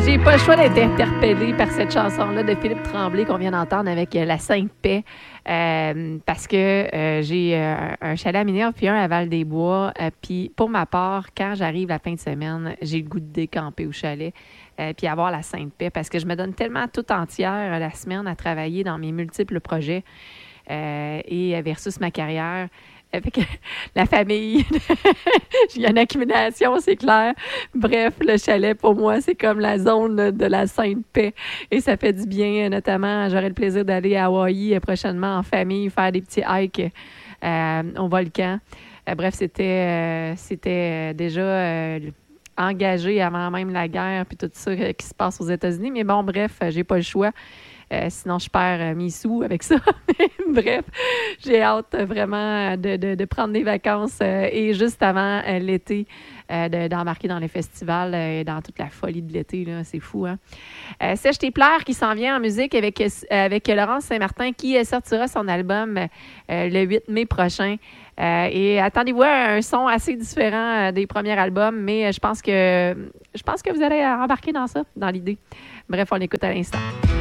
J'ai pas le choix d'être interpellée par cette chanson-là de Philippe Tremblay qu'on vient d'entendre avec La Sainte Paix. Parce que j'ai un chalet à Minerve puis un à Val-des-Bois. Puis pour ma part, quand j'arrive la fin de semaine, j'ai le goût de décamper au chalet puis avoir la Sainte Paix parce que je me donne tellement toute entière la semaine à travailler dans mes multiples projets et versus ma carrière. Avec la famille, il y a une accumulation, c'est clair. Bref, le chalet, pour moi, c'est comme la zone de la Sainte Paix. Et ça fait du bien, notamment, j'aurai le plaisir d'aller à Hawaï prochainement en famille, faire des petits hikes au volcan. Bref, c'était déjà engagé avant même la guerre puis tout ça qui se passe aux États-Unis. Mais bon, bref, j'ai pas le choix. Sinon, je perds mes sous avec ça. Bref, j'ai hâte vraiment de prendre des vacances et juste avant l'été, d'embarquer dans les festivals et dans toute la folie de l'été. Là, c'est fou, hein? Sèche tes pleurs qui s'en vient en musique avec Laurence Saint-Martin qui sortira son album le 8 mai prochain. Et attendez-vous à un son assez différent des premiers albums, mais je pense que vous allez embarquer dans ça, dans l'idée. Bref, on l'écoute à l'instant.